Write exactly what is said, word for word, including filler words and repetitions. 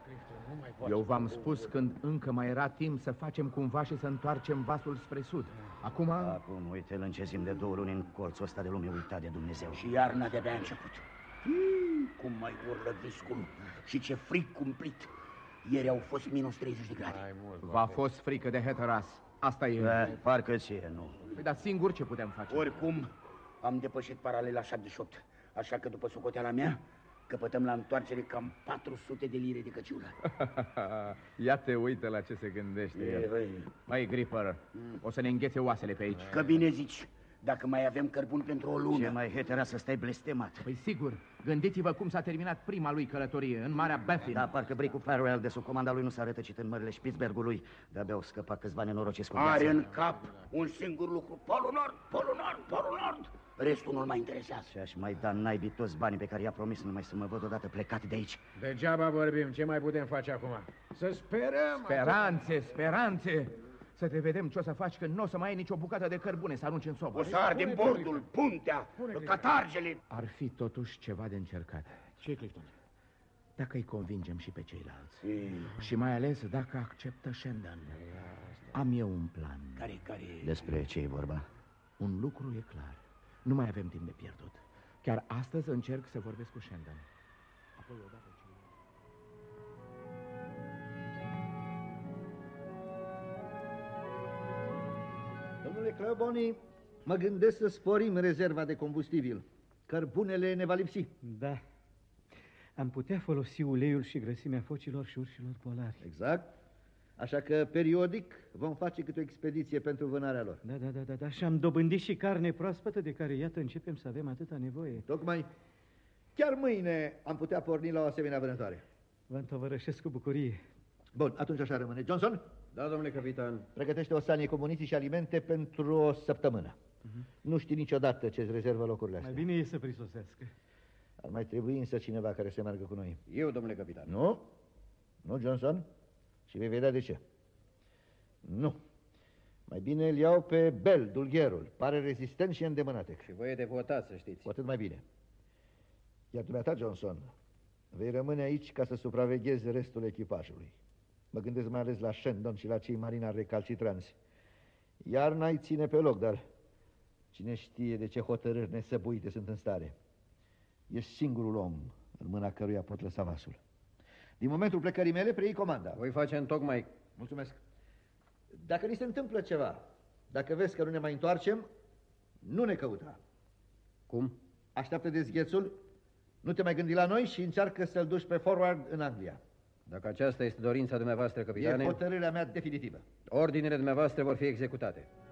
Eu v-am spus când încă mai era timp să facem cumva și să întoarcem vasul spre sud. Acum... Acum, uite-l încezim de două luni în colțul ăsta de lume uitat de Dumnezeu. Și iarna de-abia a început. Cum mai urlă viscul și ce fric cumplit. Ieri au fost minus treizeci de grade. V-a fost frică de Hatteras. Asta e. Da, parcă ție, nu. Păi, dar singur ce putem face? Oricum, am depășit paralela șaptezeci și opt. Așa că după socoteala mea, căpătăm la întoarcere cam patru sute de lire de căciulă. Ia te uită la ce se gândește e, el. Mai Gripper, mm. o să ne înghețe oasele pe aici. Că bine zici, dacă mai avem cărbun pentru o lună. Ce mai hetera să stai blestemat. Păi sigur, gândiți-vă cum s-a terminat prima lui călătorie în Marea Baffin. Da, parcă bricul Farewell de sub comanda lui nu s-a rătăcit în mările Spitzbergului. De-abia au scăpat câțiva nenorociți cu viața. Are în cap un singur lucru: Polul Nord, Polul Nord, Polul Nord. Restul nu-l mai interesează. Și aș mai da naibii toți banii pe care i-a promis numai să mă văd odată plecat de aici. Degeaba vorbim, ce mai putem face acum? Să sperăm. Speranțe, speranțe. Să te vedem ce o să faci când nu o să mai ai nicio bucată de cărbune să arunci în sobă. O să ardem bordul, puntea, catargele. Ar fi totuși ceva de încercat. Ce, Clifton? Dacă îi convingem și pe ceilalți. E... Și mai ales dacă acceptă Shandon. Am eu un plan. Care, care... Despre ce e vorba? Un lucru e clar. Nu mai avem timp de pierdut. Chiar astăzi încerc să vorbesc cu Shandon. Apoi odată ce... Domnule Claboni, mă gândesc să sporim rezerva de combustibil. Cărbunele ne va lipsi. Da. Am putea folosi uleiul și grăsimea focilor și urșilor polari. Exact. Așa că, periodic, vom face câte o expediție pentru vânarea lor. Da, da, da, da, da. Și am dobândit și carne proaspătă de care, iată, începem să avem atâta nevoie. Tocmai. Chiar mâine am putea porni la o asemenea vânătoare. Vă întovărășesc cu bucurie. Bun, atunci așa rămâne. Johnson? Da, domnule capitan. Pregătește o sanie cu muniții și alimente pentru o săptămână. Uh-huh. Nu știi niciodată ce-ți rezervă locurile astea. Mai bine e să prisosească. Ar mai trebui însă cineva care să meargă cu noi. Eu, domnule capitan. Nu? Nu, Johnson? Și vei vedea de ce. Nu. Mai bine îl iau pe Bell, dulgherul. Pare rezistent și îndemânatec. Și voi e devotat, să știți. Cu atât mai bine. Iar dumneata, Johnson, vei rămâne aici ca să supraveghezi restul echipajului. Mă gândesc mai ales la Shandon și la cei marinari recalcitranți. Iarna îi ține pe loc, dar cine știe de ce hotărâri nesăbuite sunt în stare. Ești singurul om în mâna căruia pot lăsa vasul. Din momentul plecării mele, preiei comanda. Voi face întocmai. Mulțumesc. Dacă ni se întâmplă ceva, dacă vezi că nu ne mai întoarcem, nu ne căuta. Cum? Așteaptă dezghețul, nu te mai gândi la noi și încearcă să-l duci pe forward în Anglia. Dacă aceasta este dorința dumneavoastră, capitane... E hotărârea mea definitivă. Ordinele dumneavoastră vor fi executate.